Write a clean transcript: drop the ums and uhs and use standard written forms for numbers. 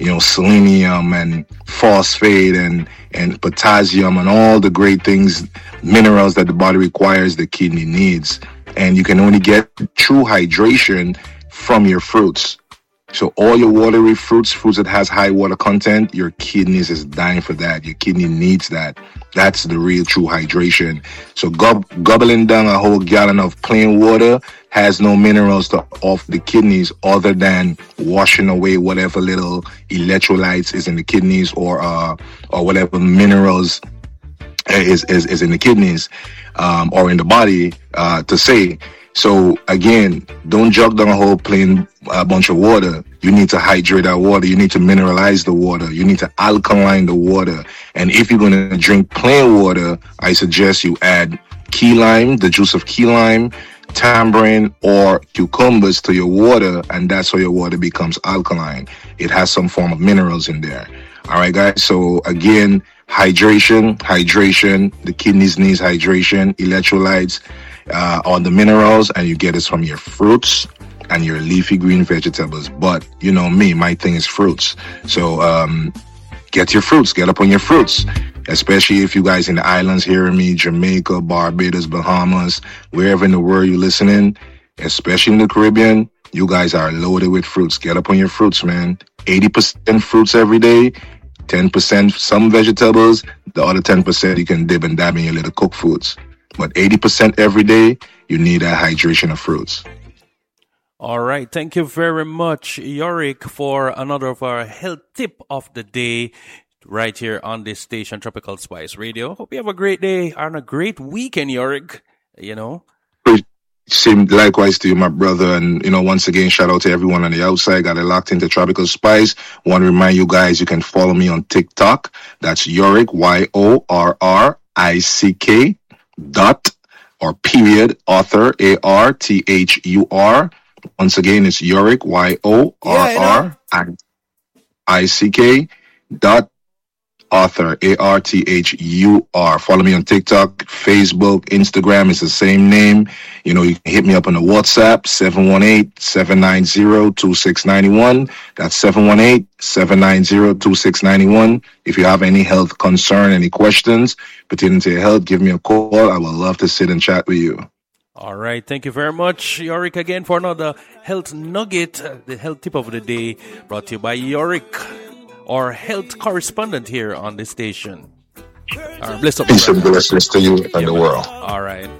selenium and phosphate and potassium and all the great things, minerals that the body requires, the kidney needs. And you can only get true hydration from your fruits. So all your watery fruits that has high water content, your kidneys is dying for that. Your kidney needs that. That's the real true hydration. So gobbling down a whole gallon of plain water has no minerals to offer the kidneys other than washing away whatever little electrolytes is in the kidneys or whatever minerals is in the kidneys or in the body to say. So again, don't jug down a whole plain bunch of water. You need to hydrate that water. You need to mineralize the water. You need to alkaline the water. And if you're going to drink plain water, I suggest you add key lime, the juice of key lime, tamarind, or cucumbers to your water, and that's how your water becomes alkaline. It has some form of minerals in there. All right, guys. So again, hydration. The kidneys needs hydration, electrolytes, on the minerals, and you get it from your fruits and your leafy green vegetables. But you know me, my thing is fruits. So get your fruits, get up on your fruits, especially if you guys in the islands hearing me, Jamaica, Barbados, Bahamas, wherever in the world you're listening, especially in the Caribbean, you guys are loaded with fruits. Get up on your fruits, man. 80% fruits every day, 10% some vegetables, the other 10% you can dib and dab in your little cooked foods. But 80% every day, you need that hydration of fruits. All right. Thank you very much, Yorick, for another of our health tip of the day right here on this station, Tropical Spice Radio. Hope you have a great day and a great weekend, Yorick. Same likewise to you, my brother. And, once again, shout out to everyone on the outside. Got it locked into Tropical Spice. Want to remind you guys, you can follow me on TikTok. That's Yorick, YORRICK. _, author, ARTHUR. Once again, it's Yorick, YORRICK. Author, ARTHUR. Follow me on TikTok, Facebook, Instagram. It's the same name. You can hit me up on the WhatsApp, 718-790-2691. That's 718-790-2691. If you have any health concern, any questions pertaining to your health, give me a call. I would love to sit and chat with you. All right. Thank you very much, Yorick, again for another health nugget, the health tip of the day, brought to you by Yorick, our health correspondent here on the station. Bless up. Peace and blessings to you and the world. All right.